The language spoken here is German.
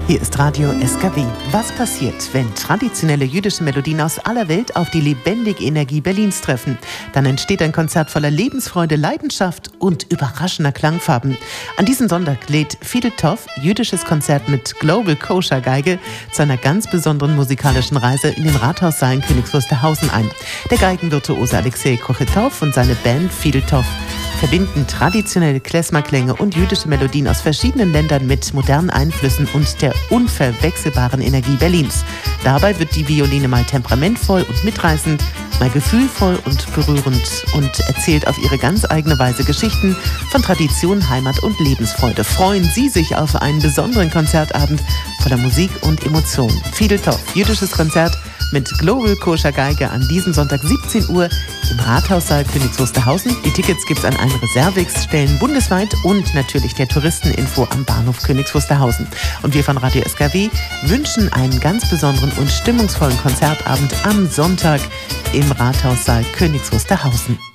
Hier ist Radio SKW. Was passiert, wenn traditionelle jüdische Melodien aus aller Welt auf die lebendige Energie Berlins treffen? Dann entsteht ein Konzert voller Lebensfreude, Leidenschaft und überraschender Klangfarben. An diesem Sonntag lädt Fidel Tov, jüdisches Konzert mit Global Kosher Geige, zu einer ganz besonderen musikalischen Reise in den Rathaussaal in Königs Wusterhausen ein. Der Geigenvirtuose Alexei Kochetov und seine Band Fidel Tov verbinden traditionelle Klezmer-Klänge und jüdische Melodien aus verschiedenen Ländern mit modernen Einflüssen und der unverwechselbaren Energie Berlins. Dabei wird die Violine mal temperamentvoll und mitreißend, mal gefühlvoll und berührend und erzählt auf ihre ganz eigene Weise Geschichten von Tradition, Heimat und Lebensfreude. Freuen Sie sich auf einen besonderen Konzertabend voller Musik und Emotion. Fidel Tov, jüdisches Konzert mit Global Kosher Geige an diesem Sonntag 17 Uhr im Rathaussaal Königs Wusterhausen. Die Tickets gibt es an allen Reservexstellen bundesweit und natürlich der Touristeninfo am Bahnhof Königs Wusterhausen. Und wir von Radio SKW wünschen einen ganz besonderen und stimmungsvollen Konzertabend am Sonntag im Rathaussaal Königs Wusterhausen.